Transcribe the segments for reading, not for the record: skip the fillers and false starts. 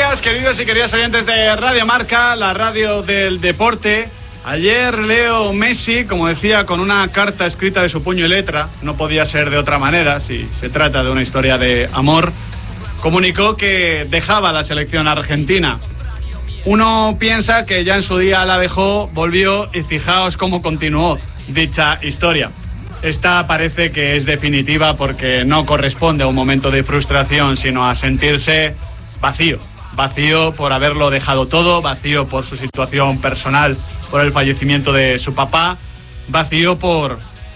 días, queridos y queridas oyentes de Radio Marca, la radio del deporte. Ayer Leo Messi, como decía, con una carta escrita de su puño y letra, no podía ser de otra manera si se trata de una historia de amor, comunicó que dejaba la selección argentina. Uno piensa que ya en su día la dejó, volvió y fijaos cómo continuó dicha historia. Esta parece que es definitiva porque no corresponde a un momento de frustración, sino a sentirse vacío. Vacío por haberlo dejado todo, vacío por su situación personal, por el fallecimiento de su papá, vacío por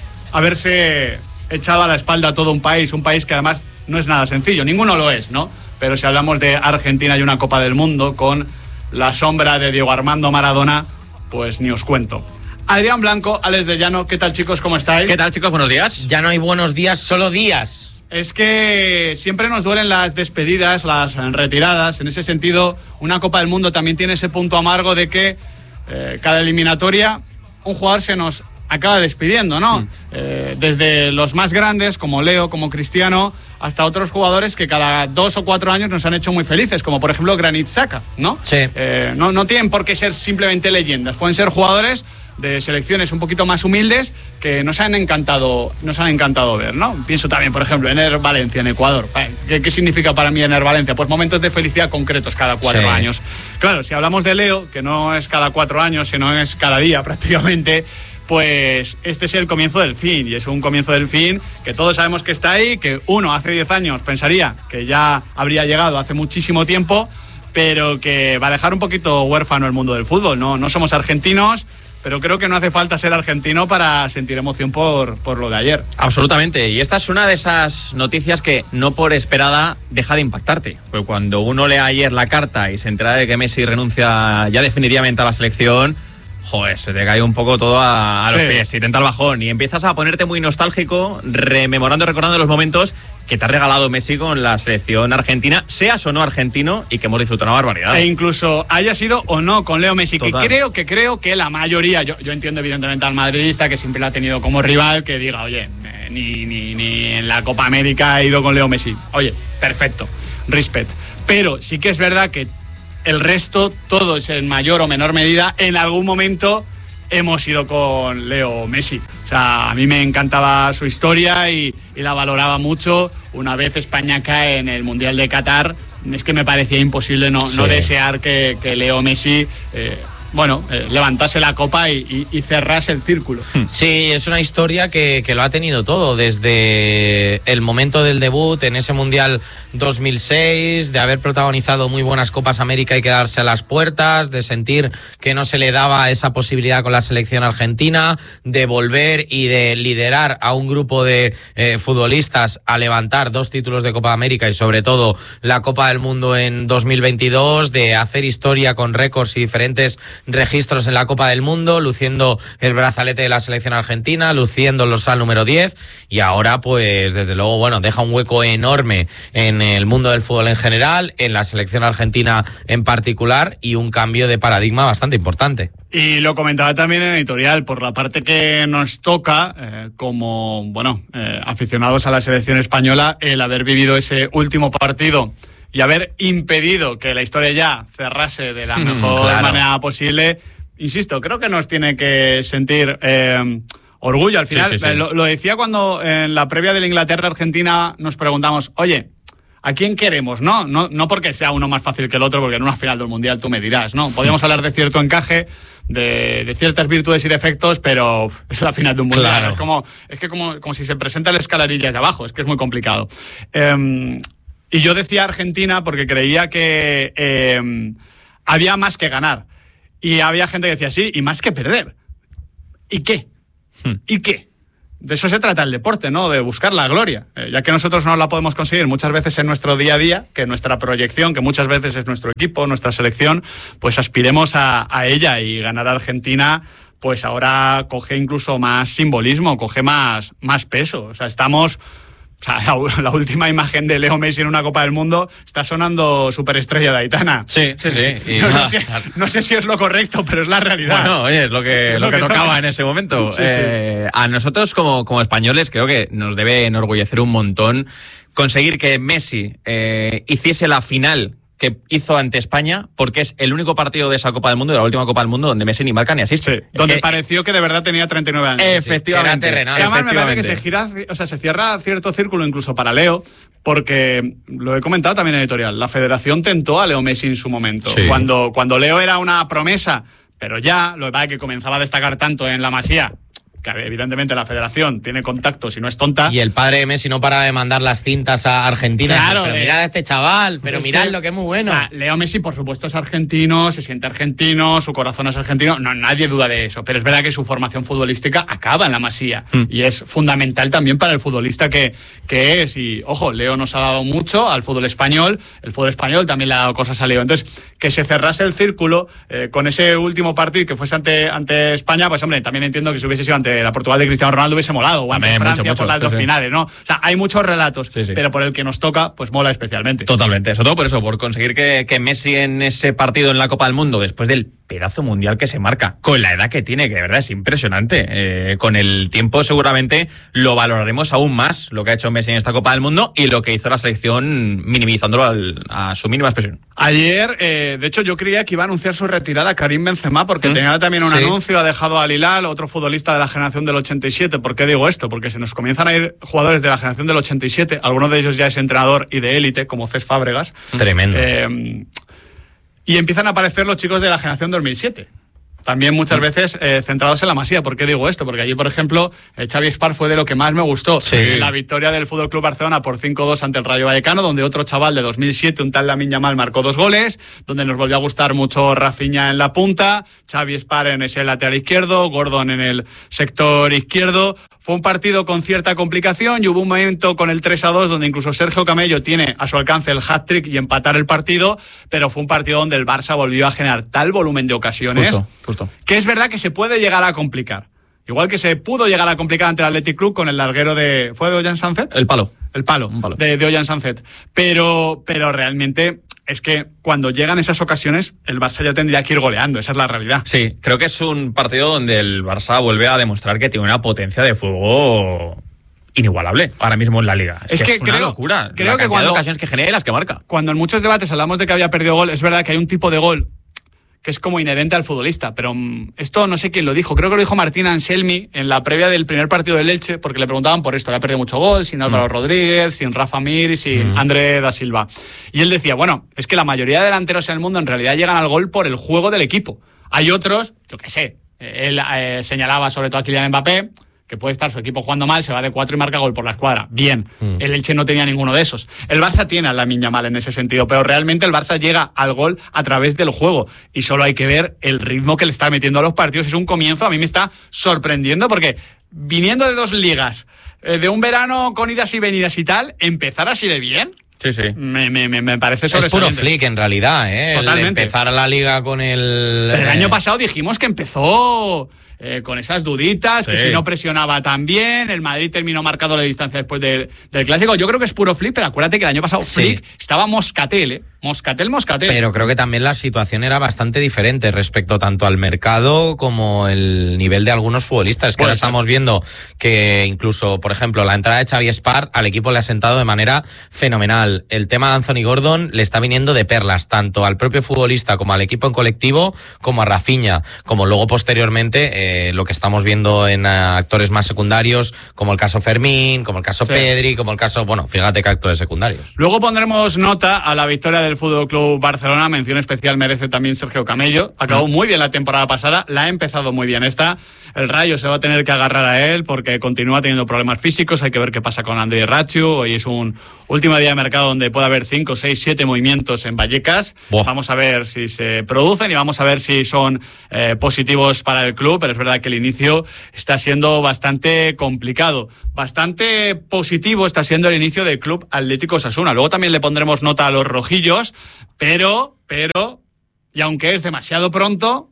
haberse echado a la espalda a todo un país que además no es nada sencillo, ninguno lo es, ¿no? Pero si hablamos de Argentina y una Copa del Mundo con la sombra de Diego Armando Maradona, pues ni os cuento. Adrián Blanco, Alex de Llano, ¿qué tal, chicos? ¿Cómo estáis? ¿Qué tal, chicos? Buenos días. Ya no hay buenos días, solo días. Es que siempre nos duelen las despedidas, las retiradas. En ese sentido, una Copa del Mundo también tiene ese punto amargo de que cada eliminatoria un jugador se nos acaba despidiendo, ¿no? Desde los más grandes, como Leo, como Cristiano, hasta otros jugadores que cada 2 o 4 años nos han hecho muy felices, como por ejemplo Granit Xhaka, ¿no? Sí. No tienen por qué ser simplemente leyendas, pueden ser jugadores de selecciones un poquito más humildes que nos han encantado ver, ¿no? Pienso también, por ejemplo, en Ener Valencia, en Ecuador. ¿Qué significa para mí Ener Valencia? Pues momentos de felicidad concretos cada 4 años. Claro, si hablamos de Leo, que no es cada 4 años, sino es cada día prácticamente, pues este es el comienzo del fin, y es un comienzo del fin que todos sabemos que está ahí, que uno hace 10 años pensaría que ya habría llegado hace muchísimo tiempo, pero que va a dejar un poquito huérfano el mundo del fútbol, ¿no? No somos argentinos, pero creo que no hace falta ser argentino para sentir emoción por lo de ayer. Absolutamente, y esta es una de esas noticias que no por esperada deja de impactarte. Porque cuando uno lee ayer la carta y se entera de que Messi renuncia ya definitivamente a la selección, joder, se te cae un poco todo a los pies y te entra el bajón y empiezas a ponerte muy nostálgico, rememorando y recordando los momentos que te ha regalado Messi con la selección argentina, seas o no argentino, y que hemos disfrutado una barbaridad. E incluso haya sido o no con Leo Messi, Total. que creo que la mayoría, yo entiendo evidentemente al madridista que siempre lo ha tenido como rival, que diga, oye, ni en la Copa América he ido con Leo Messi. Oye, perfecto, respect. Pero sí que es verdad que el resto, todos en mayor o menor medida, en algún momento hemos ido con Leo Messi. O sea, a mí me encantaba su historia y la valoraba mucho. Una vez España cae en el Mundial de Qatar, es que me parecía imposible no desear que Leo Messi levantase la copa y cerrase el círculo. Sí, es una historia que lo ha tenido todo, desde el momento del debut en ese Mundial 2006, de haber protagonizado muy buenas Copas América y quedarse a las puertas, de sentir que no se le daba esa posibilidad con la selección argentina, de volver y de liderar a un grupo de futbolistas a levantar 2 títulos de Copa América y sobre todo la Copa del Mundo en 2022, de hacer historia con récords y diferentes registros en la Copa del Mundo, luciendo el brazalete de la selección argentina, luciendo el dorsal número 10, y ahora pues desde luego, bueno, deja un hueco enorme en el mundo del fútbol en general, en la selección argentina en particular, y un cambio de paradigma bastante importante. Y lo comentaba también en editorial, por la parte que nos toca, como aficionados a la selección española, el haber vivido ese último partido y haber impedido que la historia ya cerrase de la mejor manera posible. Insisto, creo que nos tiene que sentir orgullo al final. Sí. Lo decía cuando en la previa de la Inglaterra-Argentina nos preguntamos, oye, ¿a quién queremos? No porque sea uno más fácil que el otro, porque en una final del Mundial tú me dirás, ¿no? Podríamos hablar de cierto encaje, de ciertas virtudes y defectos, pero es la final de un Mundial. Claro. Es como si se presenta la escalarilla de abajo, es que es muy complicado. Y yo decía Argentina porque creía que había más que ganar. Y había gente que decía, sí, y más que perder. ¿Y qué? ¿Y qué? De eso se trata el deporte, ¿no? De buscar la gloria. Ya que nosotros no la podemos conseguir muchas veces en nuestro día a día, que nuestra proyección, que muchas veces es nuestro equipo, nuestra selección, pues aspiremos a ella, y ganar a Argentina, pues ahora coge incluso más simbolismo, coge más peso. O sea, estamos... O sea, la última imagen de Leo Messi en una Copa del Mundo está sonando superestrella de Aitana. Sí. Y no sé si es lo correcto, pero es la realidad. Bueno, oye, es lo que tocaba en ese momento. Sí. A nosotros como españoles creo que nos debe enorgullecer un montón conseguir que Messi hiciese la final que hizo ante España, porque es el único partido de esa Copa del Mundo, de la última Copa del Mundo, donde Messi ni marca ni asiste. Sí, donde pareció que de verdad tenía 39 años. Efectivamente. Era terrenal. Además, me parece que se gira, o sea, se cierra cierto círculo incluso para Leo, porque lo he comentado también en editorial. La Federación tentó a Leo Messi en su momento. Sí. Cuando Leo era una promesa, pero ya, lo que pasa es que comenzaba a destacar tanto en la Masía, que evidentemente la Federación tiene contactos y no es tonta. Y el padre de Messi no para de mandar las cintas a Argentina. Claro, Pero mirad a este chaval, pero mirad lo que es muy bueno. O sea, Leo Messi, por supuesto, es argentino, se siente argentino, su corazón es argentino, no, nadie duda de eso. Pero es verdad que su formación futbolística acaba en la Masía. Y es fundamental también para el futbolista que es. Y, ojo, Leo nos ha dado mucho al fútbol español. El fútbol español también le ha dado cosas a Leo. Entonces, que se cerrase el círculo con ese último partido que fuese ante España, pues hombre, también entiendo que si hubiese sido ante la Portugal de Cristiano Ronaldo hubiese molado, o ante Francia mucho, por las dos finales, ¿no? O sea, hay muchos relatos, Sí. pero por el que nos toca, pues mola especialmente. Totalmente, sobre todo por eso, por conseguir que Messi en ese partido en la Copa del Mundo, después del pedazo mundial que se marca, con la edad que tiene, que de verdad es impresionante, con el tiempo seguramente lo valoraremos aún más, lo que ha hecho Messi en esta Copa del Mundo y lo que hizo la selección minimizándolo a su mínima expresión. Ayer, de hecho, yo creía que iba a anunciar su retirada Karim Benzema, porque tenía también un anuncio, ha dejado al Hilal, otro futbolista de la generación del 87. ¿Por qué digo esto? Porque se nos comienzan a ir jugadores de la generación del 87, algunos de ellos ya es entrenador y de élite, como Cés Fábregas. Tremendo. Y empiezan a aparecer los chicos de la generación 2007. También muchas veces centrados en la Masía. ¿Por qué digo esto? Porque allí, por ejemplo, Xavi Espar fue de lo que más me gustó. Sí. La victoria del FC Barcelona por 5-2 ante el Rayo Vallecano, donde otro chaval de 2007, un tal Lamine Yamal, marcó 2 goles, donde nos volvió a gustar mucho Rafinha en la punta, Xavi Espar en ese lateral izquierdo, Gordon en el sector izquierdo. Fue un partido con cierta complicación y hubo un momento con el 3-2 donde incluso Sergio Camello tiene a su alcance el hat-trick y empatar el partido, pero fue un partido donde el Barça volvió a generar tal volumen de ocasiones Justo. que es verdad que se puede llegar a complicar. Igual que se pudo llegar a complicar ante el Athletic Club con el larguero de... ¿Fue de Ollán Sánchez? El palo. El palo, Un palo. de Ollán Sánchez. Pero realmente es que cuando llegan esas ocasiones, el Barça ya tendría que ir goleando. Esa es la realidad. Sí, creo que es un partido donde el Barça vuelve a demostrar que tiene una potencia de fuego inigualable ahora mismo en la Liga. Es que es una locura. Creo la que cantidad cuando de ocasiones que genera y las que marca. Cuando en muchos debates hablamos de que había perdido gol, es verdad que hay un tipo de gol que es como inherente al futbolista, pero esto no sé quién lo dijo, creo que lo dijo Martín Anselmi en la previa del primer partido del Elche, porque le preguntaban por esto, le ha perdido mucho gol, sin Álvaro Rodríguez, sin Rafa Mir y sin André da Silva. Y él decía, bueno, es que la mayoría de delanteros en el mundo en realidad llegan al gol por el juego del equipo. Hay otros, yo qué sé, él señalaba sobre todo a Kylian Mbappé, que puede estar su equipo jugando mal, se va de 4 y marca gol por la escuadra. Bien, el Elche no tenía ninguno de esos. El Barça tiene a Lamine Yamal en ese sentido, pero realmente el Barça llega al gol a través del juego y solo hay que ver el ritmo que le está metiendo a los partidos. Es un comienzo, a mí me está sorprendiendo porque viniendo de 2 ligas, de un verano con idas y venidas y tal, empezar así de bien... Sí. Me parece Es sobresaliente. puro flick en realidad, ¿eh? Totalmente. El empezar la liga con el... Pero el año pasado dijimos que empezó con esas duditas, que Sí. si no presionaba tan bien, el Madrid terminó marcado la distancia después del Clásico. Yo creo que es puro flick, pero acuérdate que el año pasado Sí. flick estaba Moscatel, ¿eh? Moscatel. Pero creo que también la situación era bastante diferente respecto tanto al mercado como el nivel de algunos futbolistas. Que Puede ahora ser. estamos viendo que incluso, por ejemplo, la entrada de Xavi Espar al equipo le ha sentado de manera fenomenal. El tema de Anthony Gordon le está viniendo de perlas, tanto al propio futbolista como al equipo en colectivo, como a Rafinha, como luego posteriormente lo que estamos viendo en actores más secundarios, como el caso Fermín, como el caso Sí. Pedri, como el caso, bueno, fíjate que actores secundarios. Luego pondremos nota a la victoria del FC Barcelona. Mención especial merece también Sergio Camello. Acabó muy bien la temporada pasada, la ha empezado muy bien esta. El Rayo se va a tener que agarrar a él porque continúa teniendo problemas físicos. Hay que ver qué pasa con Andrei Rachiu. Hoy es un último día de mercado donde puede haber 5, 6, 7 movimientos en Vallecas. Buah. Vamos a ver si se producen y vamos a ver si son positivos para el club. Pero es verdad que el inicio está siendo bastante complicado. Bastante positivo está siendo el inicio del Club Atlético Osasuna. Luego también le pondremos nota a los rojillos, pero, y aunque es demasiado pronto,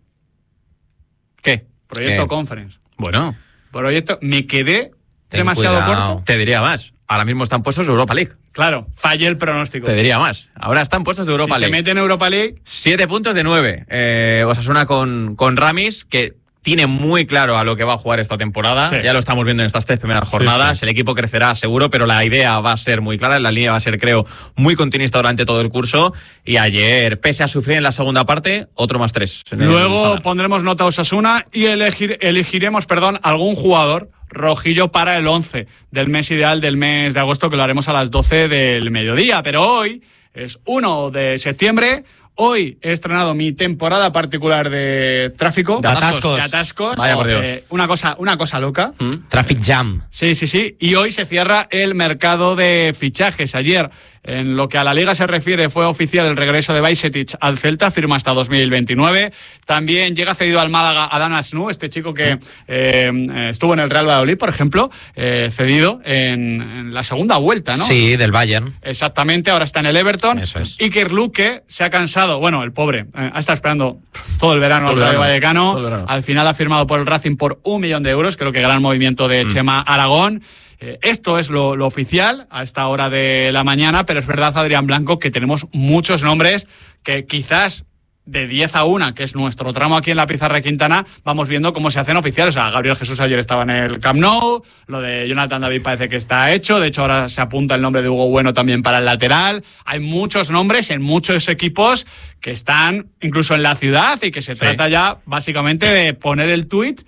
¿qué? Proyecto ¿Qué? Conference. Bueno, Proyecto, me quedé Ten demasiado cuidado. corto. te diría más. Ahora mismo están puestos de Europa League. Claro, fallé el pronóstico. Te diría más. Ahora están puestos de Europa Si se League. mete en Europa League, 7 puntos de 9. Osasuna con Ramis, que tiene muy claro a lo que va a jugar esta temporada. Sí. Ya lo estamos viendo en estas 3 primeras jornadas. Sí. El equipo crecerá seguro, pero la idea va a ser muy clara. La línea va a ser, creo, muy continuista durante todo el curso. Y ayer, pese a sufrir en la segunda parte, otro +3. Luego pondremos nota a Osasuna y elegiremos algún jugador rojillo para el 11 del mes ideal del mes de agosto, que lo haremos a las 12 del mediodía. Pero hoy es 1 de septiembre. Hoy he estrenado mi temporada particular de tráfico. De atascos. Vaya por Dios. Una cosa loca. Traffic Jam. Sí. Y hoy se cierra el mercado de fichajes. Ayer, en lo que a la Liga se refiere, fue oficial el regreso de Bajcetic al Celta, firma hasta 2029. También llega cedido al Málaga Adán Asnú, este chico que estuvo en el Real Valladolid, por ejemplo, cedido en la segunda vuelta, ¿no? Sí, del Bayern. Exactamente, ahora está en el Everton. Eso es. Iker Luque se ha cansado, bueno, el pobre, ha estado esperando todo el verano al Rayo Vallecano. Al final ha firmado por el Racing por 1 millón de euros, creo que gran movimiento de Chema Aragón. Esto es lo oficial a esta hora de la mañana, pero es verdad, Adrián Blanco, que tenemos muchos nombres que quizás de 10 a 1, que es nuestro tramo aquí en la Pizarra de Quintana, vamos viendo cómo se hacen oficiales. O sea, Gabriel Jesús ayer estaba en el Camp Nou, lo de Jonathan David parece que está hecho, de hecho ahora se apunta el nombre de Hugo Bueno también para el lateral. Hay muchos nombres en muchos equipos que están incluso en la ciudad y que se trata ya básicamente de poner el tuit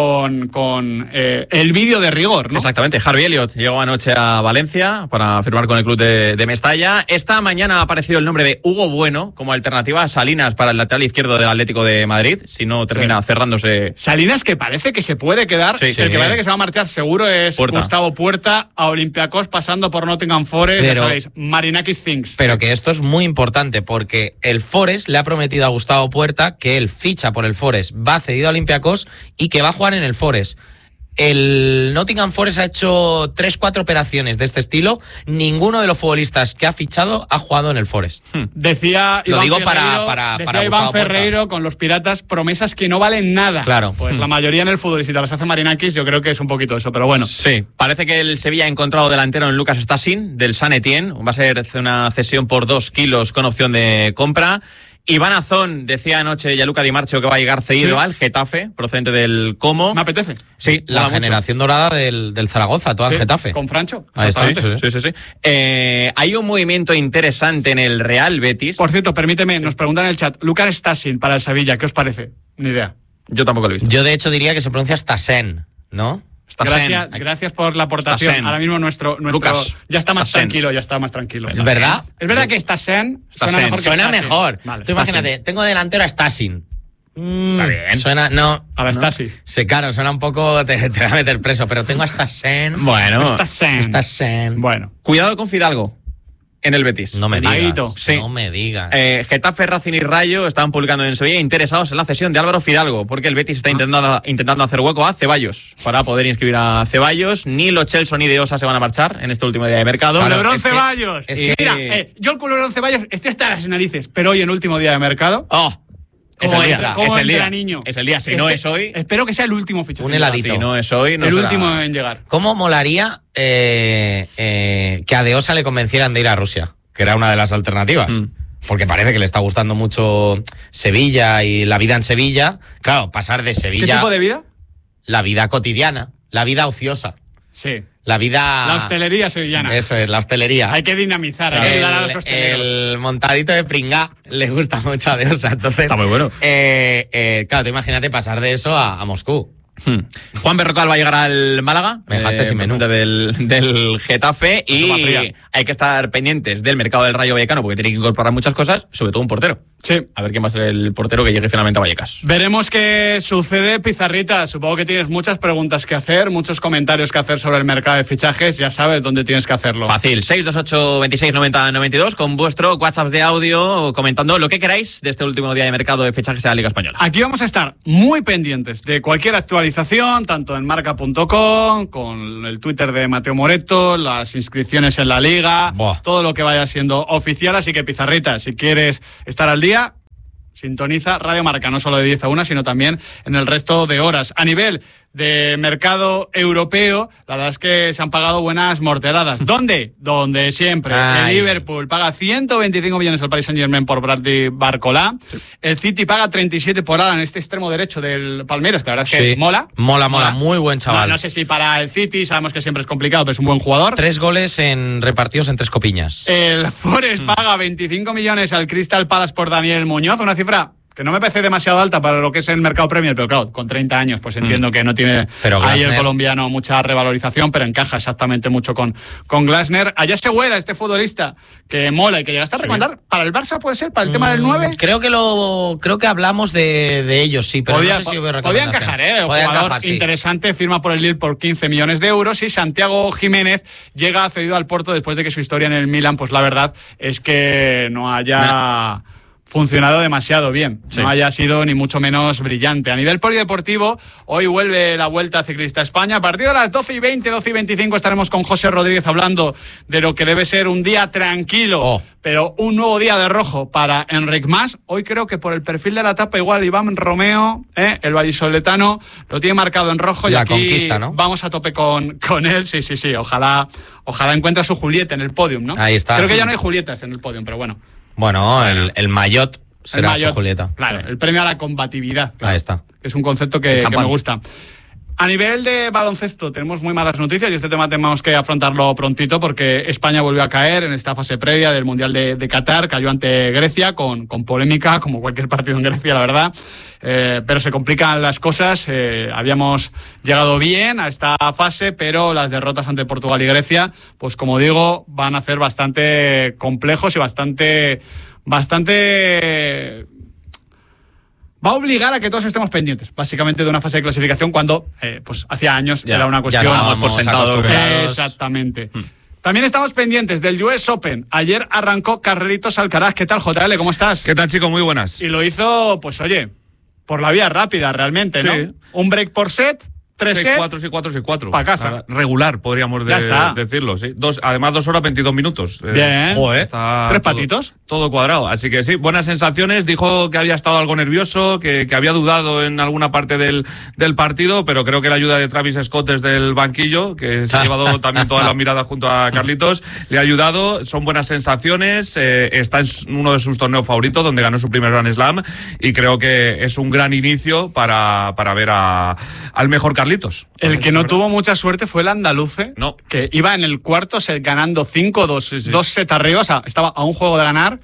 con el vídeo de rigor, ¿no? Exactamente. Harvey Elliott llegó anoche a Valencia para firmar con el club de Mestalla. Esta mañana ha aparecido el nombre de Hugo Bueno como alternativa a Salinas para el lateral izquierdo del Atlético de Madrid, si no termina cerrándose. Salinas, que parece que se puede quedar, el que parece que se va a marchar seguro es Gustavo Puerta a Olympiacos, pasando por Nottingham Forest, ya sabéis, Marinakis Things. Pero que esto es muy importante porque el Forest le ha prometido a Gustavo Puerta que él ficha por el Forest, va cedido a Olympiacos y que va a jugar en el Forest. El Nottingham Forest ha hecho 3-4 operaciones de este estilo. Ninguno de los futbolistas que ha fichado ha jugado en el Forest. Decía Lo digo Ferreiro, para Iván Ferreiro con los Piratas, promesas que no valen nada. Claro. Pues la mayoría en el fútbol, y si te las hace Marinakis, yo creo que es un poquito eso, pero bueno. Sí, parece que el Sevilla ha encontrado delantero en Lucas Stasin, del San Etienne. Va a ser una cesión por 2 kilos con opción de compra. Iván Azón decía anoche Gianluca Di Marcio que va a llegar cedido al Getafe, procedente del Como. Me apetece. Sí, la generación dorada del Zaragoza, todo el Getafe. Con Francho. Ahí está. Sí. Hay un movimiento interesante en el Real Betis. Por cierto, permíteme, nos preguntan en el chat, Lucas Stasin para el Sevilla, ¿qué os parece? Ni idea. Yo tampoco lo he visto. Yo de hecho diría que se pronuncia Stasen, ¿no? Gracias por la aportación. Stasen. Ahora mismo nuestro Lucas ya está más Stasen. tranquilo. ¿Es verdad? Es verdad que Stasen suena mejor. Suena mejor. Vale, tú imagínate, tengo delantero a Stasin. Está bien. Suena, no. A la Stasi. Sí, claro, suena un poco, te va a meter preso, pero tengo a Stasen. Bueno. Stasen. Bueno. Cuidado con Fidalgo. En el Betis. No me digas. Sí. No me digas. Getafe, Racing y Rayo estaban publicando en Sevilla interesados en la cesión de Álvaro Fidalgo, porque el Betis está intentando hacer hueco a Ceballos para poder inscribir a Ceballos. Ni Lo Celso ni De Osa se van a marchar en este último día de mercado. Claro, Lebrón Ceballos. Mira, yo el Lebrón Ceballos estoy hasta las narices, pero hoy en último día de mercado. ¿Cómo entra? ¿Cómo es el entra, día, niño? Es el día. Si no es hoy. Espero que sea el último fichaje. Un heladito. Si no es hoy, no el será. último en llegar. ¿Cómo molaría que a De Osa le convencieran de ir a Rusia? Que era una de las alternativas. Porque parece que le está gustando mucho Sevilla y la vida en Sevilla. Claro, pasar de Sevilla... ¿Qué tipo de vida? La vida cotidiana, la vida ociosa. Sí. La vida... La hostelería sevillana. Eso es, la hostelería. Hay que dinamizar, hay que ayudar a los hosteleros. El montadito de pringá le gusta mucho a De Osa, entonces... Está muy bueno. Claro, tú imagínate pasar de eso a Moscú. Juan Berrocal va a llegar al Málaga. Me dejaste sin menú. Del Getafe. Y hay que estar pendientes del mercado del Rayo Vallecano porque tiene que incorporar muchas cosas, sobre todo un portero. Sí. A ver quién va a ser el portero que llegue finalmente a Vallecas. Veremos qué sucede, Pizarrita. Supongo que tienes muchas preguntas que hacer, muchos comentarios que hacer sobre el mercado de fichajes. Ya sabes dónde tienes que hacerlo. Fácil, 628 26 90 92 con vuestro WhatsApp de audio comentando lo que queráis de este último día de mercado de fichajes en la Liga Española. Aquí vamos a estar muy pendientes de cualquier actualización, tanto en marca.com, con el Twitter de Mateo Moreto, las inscripciones en la Liga, todo lo que vaya siendo oficial. Así que, Pizarrita, si quieres estar al día, sintoniza Radio Marca, no solo de 10 a 1, sino también en el resto de horas. A nivel de mercado europeo, la verdad es que se han pagado buenas morteradas. ¿Dónde? Donde siempre. El Liverpool paga 125 millones al Paris Saint-Germain por Bradley Barcola. Sí. El City paga 37 por Alan, este extremo derecho del Palmeiras, que la verdad es que mola. Mola, muy buen chaval. No sé si para el City, sabemos que siempre es complicado, pero es un buen jugador. 3 goles repartidos en 3 copiñas. El Forest paga 25 millones al Crystal Palace por Daniel Muñoz, una cifra que no me parece demasiado alta para lo que es el mercado Premier, pero claro, con 30 años, pues entiendo que no tiene ahí el colombiano mucha revalorización, pero encaja exactamente mucho con Glasner. Allá se Güeda, este futbolista que mola y que llegaste a recomendar, ¿para el Barça puede ser? ¿Para el tema del 9? Creo que hablamos de ellos, sí, pero no sé si hubo podía encajar, ¿eh? Un jugador interesante, firma por el Lille por 15 millones de euros y Santiago Jiménez llega cedido al Porto después de que su historia en el Milan, pues la verdad es que no haya funcionado demasiado bien, no haya sido ni mucho menos brillante. A nivel polideportivo, hoy vuelve la Vuelta Ciclista a España. A partir de las 12:20, 12:25 estaremos con José Rodríguez hablando de lo que debe ser un día tranquilo, pero un nuevo día de rojo para Enric Mas. Hoy creo que por el perfil de la etapa igual Iván Romeo, el vallisoletano, lo tiene marcado en rojo y la aquí conquista, ¿no? Vamos a tope con él. Sí, ojalá encuentre a su Julieta en el podium, ¿no? Ahí está. Creo que ya no hay Julietas en el podium, pero bueno. Bueno, el maillot será su Julieta. Claro, el premio a la combatividad. Claro, ahí está. Es un concepto que me gusta. A nivel de baloncesto tenemos muy malas noticias y este tema tenemos que afrontarlo prontito porque España volvió a caer en esta fase previa del Mundial de Qatar, cayó ante Grecia con polémica, como cualquier partido en Grecia, la verdad, pero se complican las cosas. Habíamos llegado bien a esta fase, pero las derrotas ante Portugal y Grecia, pues como digo, van a ser bastante complejos y bastante va a obligar a que todos estemos pendientes, básicamente, de una fase de clasificación cuando, pues, hacía años era una cuestión. Ya estábamos por sentado. Exactamente. También estamos pendientes del US Open. Ayer arrancó Carlitos Alcaraz. ¿Qué tal, JL? ¿Cómo estás? ¿Qué tal, chicos? Muy buenas. Y lo hizo, pues, oye, por la vía rápida, realmente, ¿no? Sí. Un break por set. 6-4, 6-4, 6-4. Para casa. Regular, podríamos decirlo, sí. Además, 2 horas 22 minutos. Bien. Joder. Está 3 patitos. Todo cuadrado. Así que sí, buenas sensaciones. Dijo que había estado algo nervioso, que había dudado en alguna parte del partido, pero creo que la ayuda de Travis Scott desde el banquillo, que se ha llevado también todas las miradas junto a Carlitos, le ha ayudado. Son buenas sensaciones. Está en uno de sus torneos favoritos, donde ganó su primer Grand Slam, y creo que es un gran inicio para ver al mejor Carlitos. El que no tuvo mucha suerte fue el andaluce, que iba en el cuarto set ganando 5-2, 2 sets arriba, o sea, estaba a un juego de ganar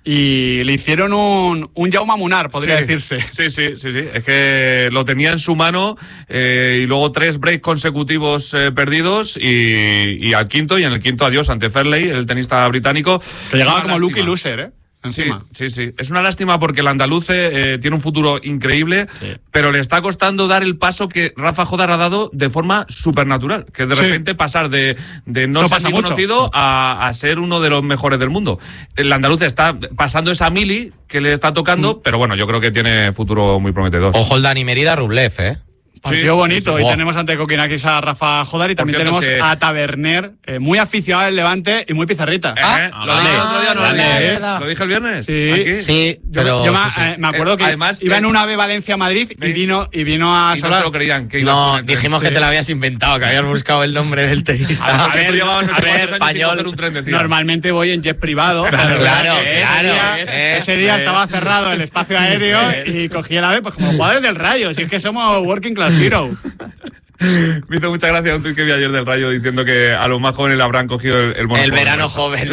y le hicieron un Jaume Munar, podría decirse. Sí. Es que lo tenía en su mano y luego 3 breaks consecutivos perdidos y al quinto, y en el quinto adiós ante Fairley, el tenista británico. Que llegaba como lucky loser, ¿eh? Encima. Sí. Es una lástima porque el andaluce tiene un futuro increíble, pero le está costando dar el paso que Rafa Jodar ha dado de forma supernatural, que de repente pasar de no ser ni conocido a ser uno de los mejores del mundo. El andaluce está pasando esa mili que le está tocando, pero bueno, yo creo que tiene futuro muy prometedor. Ojo el Dani Merida Rublev, Partido bonito. Hoy tenemos ante Kokinakis a Rafa Jodar y también tenemos a Taberner, muy aficionado al Levante y muy pizarrita. Lo dije el otro día, ¿no? ¿Lo dije el viernes? Sí, pero yo me acuerdo que además, iba en una B Valencia-Madrid y vino a Solar. No se lo creían. Dijimos que te lo habías inventado, que habías buscado el nombre del tenista. A ver, español. Normalmente voy en jet privado. Claro. Ese día estaba cerrado el espacio aéreo y cogí el AVE, pues como jugadores del Rayo. Si es que somos working class hero. Me hizo mucha gracia un tuit que vi ayer del Rayo diciendo que a los más jóvenes le habrán cogido el mono. El verano joven.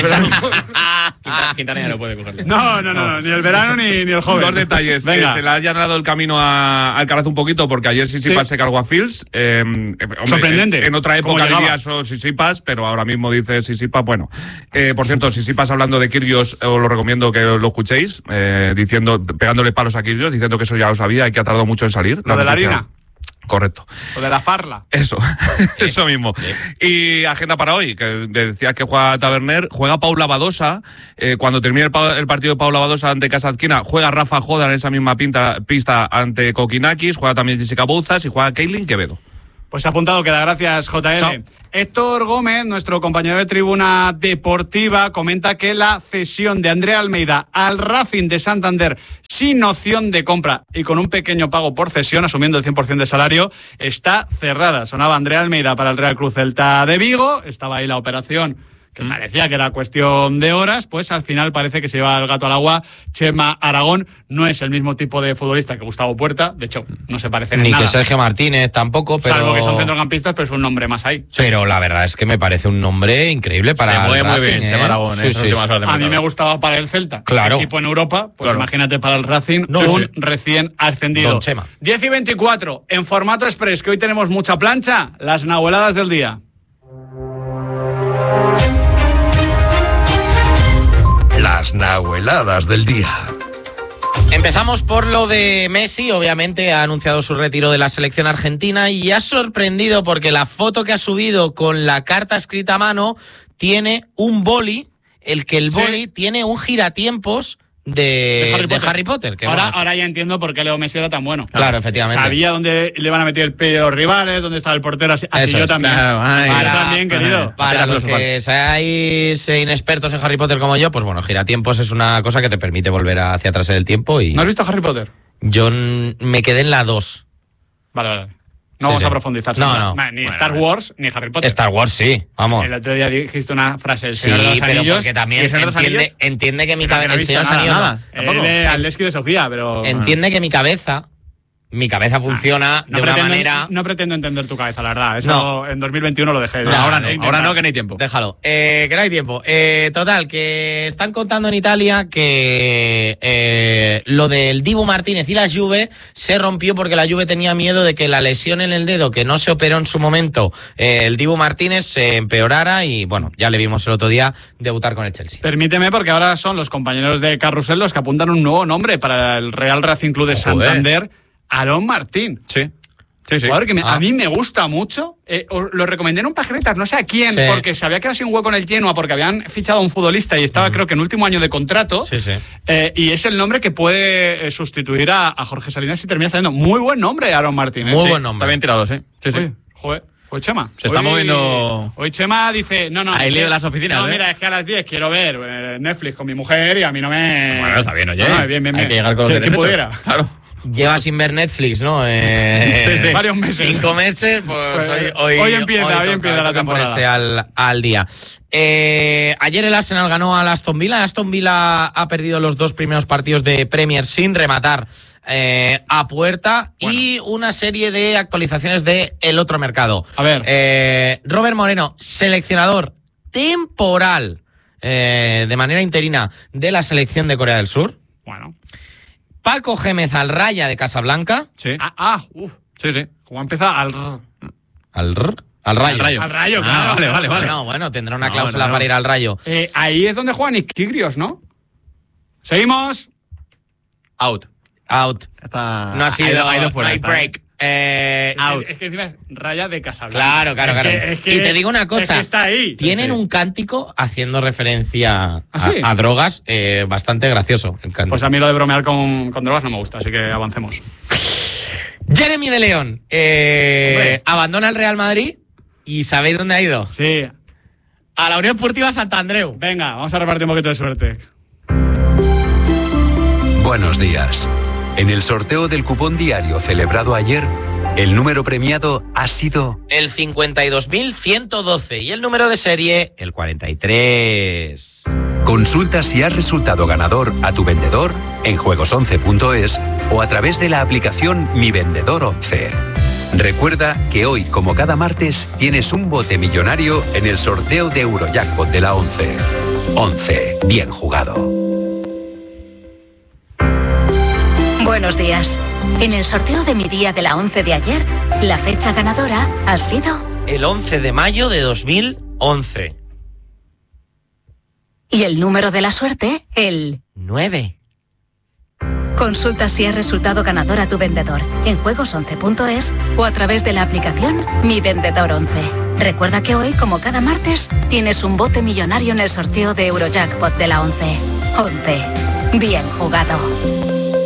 Quintana ya no puede cogerlo. No, ni el verano ni el joven. 2 detalles. Se le ha allanado el camino a Alcaraz un poquito porque ayer Tsitsipas se cargó a Fields. Sorprendente. En otra época diría Tsitsipas, pero ahora mismo dice Tsitsipas. Bueno, por cierto, Tsitsipas hablando de Kyrgios, os lo recomiendo que lo escuchéis, pegándole palos a Kyrgios, diciendo que eso ya lo sabía y que ha tardado mucho en salir. ¿Lo de la harina? Correcto. O de la farla. Eso mismo. Y agenda para hoy, que decías que juega Taberner, juega Paula Badosa. Cuando termine el partido de Paula Badosa ante Kasatkina, juega Rafa Jodar en esa misma pista ante Kokinakis, juega también Jessica Bouzas y juega Kailin Quevedo. Pues apuntado queda, gracias JL. Chao. Héctor Gómez, nuestro compañero de Tribuna Deportiva, comenta que la cesión de Andrea Almeida al Racing de Santander sin opción de compra y con un pequeño pago por cesión, asumiendo el 100% de salario, está cerrada. Sonaba Andrea Almeida para el Real Cruz Celta de Vigo, estaba ahí la operación que parecía que era cuestión de horas, pues al final parece que se lleva el gato al agua. Chema Aragón no es el mismo tipo de futbolista que Gustavo Puerta, de hecho no se parecen Ni en nada. que Sergio Martínez tampoco, pero... Salvo que son centrocampistas, pero es un nombre más ahí. Pero la verdad es que me parece un nombre increíble para Se mueve el muy Racing, bien, Chema Aragón, Sí, sí. A mí me gustaba para el Celta, Claro. equipo en Europa, pues Claro. imagínate para el Racing, No, un sí. recién ascendido. Don Chema. 10 y 24, en formato express, que hoy tenemos mucha plancha, las nahueladas del día. Las nahueladas del día. Empezamos por lo de Messi, obviamente ha anunciado su retiro de la selección argentina y ha sorprendido porque la foto que ha subido con la carta escrita a mano tiene un boli, el boli tiene un giratiempos de Harry Potter. Que Ahora ya entiendo por qué Leo Messi era tan bueno. Claro, efectivamente. Sabía dónde le van a meter el pie a los rivales, dónde estaba el portero, así Eso yo es, también. claro, ay, Yo también, querido. Para los que seáis inexpertos en Harry Potter como yo, pues bueno, giratiempos es una cosa que te permite volver hacia atrás en el tiempo y ¿No has visto Harry Potter? yo me quedé en la 2. Vale. No Sí, vamos sí. a profundizar. No. Ni Star Wars ni Harry Potter. Star Wars sí, vamos. El otro día dijiste una frase, el Sí, Señor de los pero Anillos. porque también ¿Y el Señor de los Anillos? entiende que mi Pero que no cabeza... he El visto Señor de los Anillos nada. no. Tampoco. Al Lesky de Sofía, pero... Entiende que mi cabeza funciona de una manera... No pretendo entender tu cabeza, la verdad. Eso No. en 2021 lo dejé. Ahora no, Intentar. que no hay tiempo. Déjalo. Que no hay tiempo. Total, que están contando en Italia que lo del Dibu Martínez y la Juve se rompió porque la Juve tenía miedo de que la lesión en el dedo, que no se operó en su momento, el Dibu Martínez se empeorara y, bueno, ya le vimos el otro día debutar con el Chelsea. Permíteme, porque ahora son los compañeros de Carrusel los que apuntan un nuevo nombre para el Real Racing Club de Santander, Aarón Martín. Sí. Jugador que a mí me gusta mucho. Os lo recomendé en un pajaretas, no sé a quién, Sí. porque se había quedado sin hueco en el Genoa, porque habían fichado a un futbolista y estaba, creo que en último año de contrato. Sí. Y es el nombre que puede sustituir a Jorge Salinas si termina saliendo. Muy buen nombre, Aarón Martín. Muy Sí. buen nombre. Está bien tirado, sí. Sí. Uy, joder. Hoy Chema. Se está moviendo- Hoy Chema dice, no. Ahí lío en las oficinas, No, ¿eh? mira, es que a las 10 quiero ver Netflix con mi mujer y a mí no me... Bueno, está bien, oye. No, bien. Hay que llegar con los ¿Quién derechos. pudiera? Claro. Lleva sin ver Netflix, ¿no? Sí. Varios meses. 5 meses, pues Pues hoy empieza la toca temporada. ponerse al día. Ayer el Arsenal ganó al Aston Villa. Aston Villa ha perdido los 2 primeros partidos de Premier sin rematar a puerta. Y una serie de actualizaciones de el otro mercado. A ver. Robert Moreno, seleccionador temporal de manera interina de la selección de Corea del Sur. Bueno. Paco Gémez al Raya de Casablanca. Sí. Sí. ¿Cómo empieza? Al Rayo. Al Rayo, claro. Vale. Bueno, tendrá una No, cláusula no. para ir al Rayo. Ahí es donde juegan Iquigrios, ¿no? Seguimos. Out. Está... No ha sido Ha ido fuera. no hay está. break. Es que encima es Raya de Casablanca. Claro. Es que y te digo una cosa. Es que está ahí. Tienen un cántico haciendo referencia ¿Ah, sí? a drogas bastante gracioso. El cántico. Pues a mí lo de bromear con drogas no me gusta, así que avancemos. Jeremy de León abandona el Real Madrid y ¿sabéis dónde ha ido? Sí. A la Unión Deportiva Santandreu. Venga, vamos a repartir un poquito de suerte. Buenos días. En el sorteo del cupón diario celebrado ayer, el número premiado ha sido El 52.112 y el número de serie, el 43. Consulta si has resultado ganador a tu vendedor en juegos11.es o a través de la aplicación Mi Vendedor 11. Recuerda que hoy, como cada martes, tienes un bote millonario en el sorteo de Eurojackpot de la 11. 11. Bien jugado. Buenos días. En el sorteo de mi día de la 11 de ayer, la fecha ganadora ha sido... El 11 de mayo de 2011. Y el número de la suerte, el... 9. Consulta si has resultado ganador a tu vendedor en juegos11.es o a través de la aplicación Mi Vendedor 11. Recuerda que hoy, como cada martes, tienes un bote millonario en el sorteo de Eurojackpot de la 11. 11. Bien jugado.